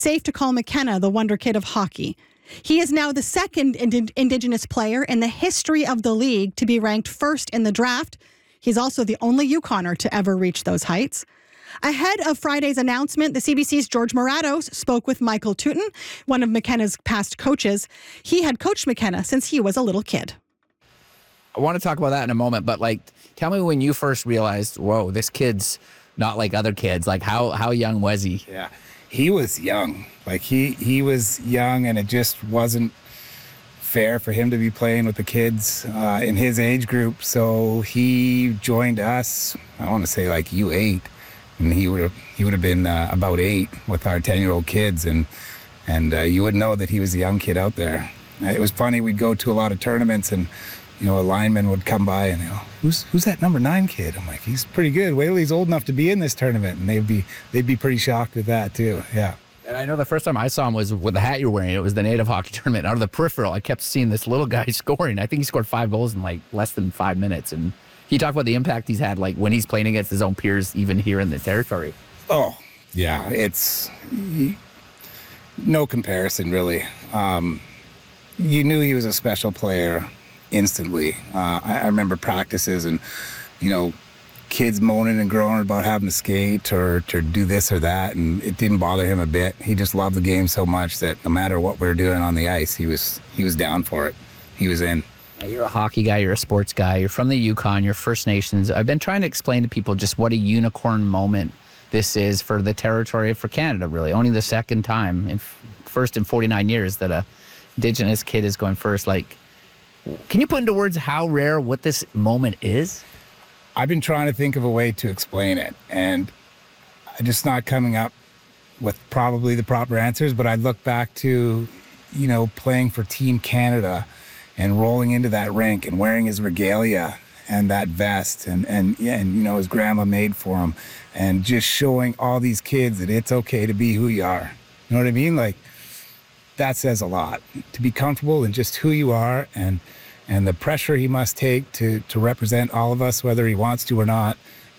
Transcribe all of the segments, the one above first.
safe to call McKenna the Wonder Kid of hockey. He is now the second Indigenous player in the history of the league to be ranked first in the draft. He's also the only Yukoner to ever reach those heights. Ahead of Friday's announcement, the CBC's George Moratos spoke with Michael Touton, one of McKenna's past coaches. He had coached McKenna since he was a little kid. I want to talk about that in a moment, but tell me when you first realized, whoa, this kid's not like other kids. Like how young was he? Yeah, he was young. Like he was young, and it just wasn't fair for him to be playing with the kids in his age group. So he joined us, I want to say like U8. And he would have been about 8 with our 10-year-old kids, and you would know that he was a young kid out there. It was funny. We'd go to a lot of tournaments, and a lineman would come by and who's that number 9 kid? I'm like, he's pretty good. Wait till he's old enough to be in this tournament, and they'd be pretty shocked at that too. Yeah. And I know the first time I saw him was with the hat you're wearing. It was the Native Hockey Tournament. Out of the peripheral, I kept seeing this little guy scoring. I think he scored 5 goals in like less than 5 minutes, and he talked about the impact he's had, like when he's playing against his own peers, even here in the territory. Oh, yeah, it's no comparison, really. You knew he was a special player instantly. I remember practices and, kids moaning and groaning about having to skate or do this or that, and it didn't bother him a bit. He just loved the game so much that no matter what we were doing on the ice, he was down for it. He was in. You're a hockey guy, you're a sports guy, you're from the Yukon, you're First Nations. I've been trying to explain to people just what a unicorn moment this is for the territory, for Canada, really. Only the second time, first in 49 years, that a Indigenous kid is going first. Like, can you put into words how rare what this moment is? I've been trying to think of a way to explain it, and I'm just not coming up with probably the proper answers, but I look back to, playing for Team Canada and rolling into that rink and wearing his regalia and that vest and his grandma made for him, and just showing all these kids that it's okay to be who you are. You know what I mean? Like, that says a lot. To be comfortable in just who you are, and the pressure he must take to represent all of us, whether he wants to or not.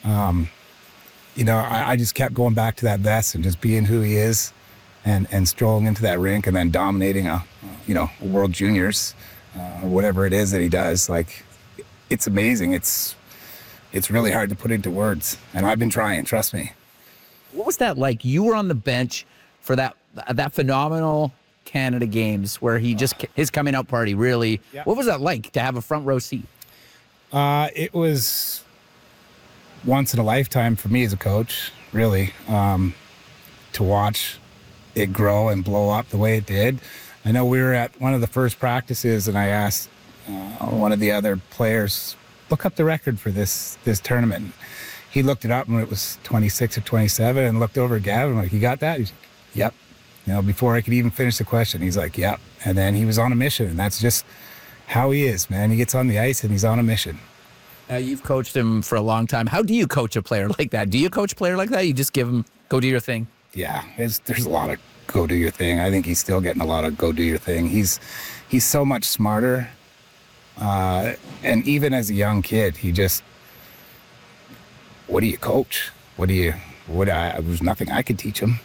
I just kept going back to that vest and just being who he is, and strolling into that rink and then dominating a World Juniors. Or whatever it is that he does. Like, it's amazing. It's really hard to put into words, and I've been trying, trust me. What was that like? You were on the bench for that phenomenal Canada games where he his coming out party, really. Yeah. What was that like to have a front row seat? It was once in a lifetime for me as a coach, really, to watch it grow and blow up the way it did. I know we were at one of the first practices, and I asked one of the other players, look up the record for this tournament. He looked it up, and it was 26 or 27, and looked over at Gavin, like, you got that? He's like, yep. Before I could even finish the question, he's like, yep. And then he was on a mission, and that's just how he is, man. He gets on the ice, and he's on a mission. You've coached him for a long time. How do you coach a player like that? Do you coach a player like that? You just give him, go do your thing? Yeah, there's a lot of go do your thing. I think he's still getting a lot of go do your thing. He's so much smarter. And even as a young kid, what do you coach? There's nothing I could teach him.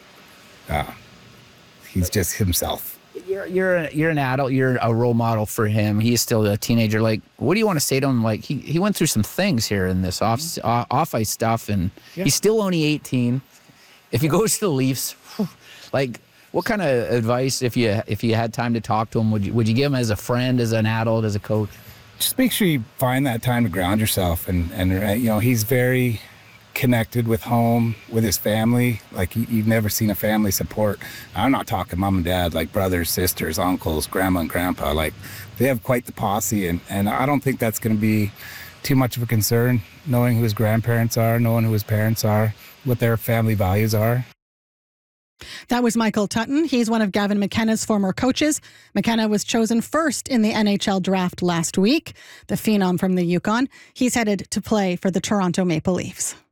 He's just himself. You're an adult. You're a role model for him. He's still a teenager. Like, what do you want to say to him? Like, he went through some things here in this off ice stuff, and he's still only 18. If he goes to the Leafs, like, what kind of advice, if you had time to talk to him, would you give him as a friend, as an adult, as a coach? Just make sure you find that time to ground yourself, and he's very connected with home, with his family. Like, you've never seen a family support. I'm not talking mom and dad, like brothers, sisters, uncles, grandma and grandpa. Like, they have quite the posse, and I don't think that's going to be too much of a concern, knowing who his grandparents are, knowing who his parents are, what their family values are. That was Michael Touton. He's one of Gavin McKenna's former coaches. McKenna was chosen first in the NHL draft last week, the phenom from the Yukon. He's headed to play for the Toronto Maple Leafs.